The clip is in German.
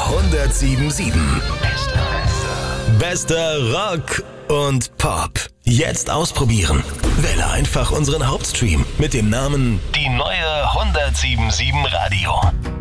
107.7. Bester Rock und Pop. Jetzt ausprobieren. Wähle einfach unseren Hauptstream mit dem Namen Die neue 107.7 Radio.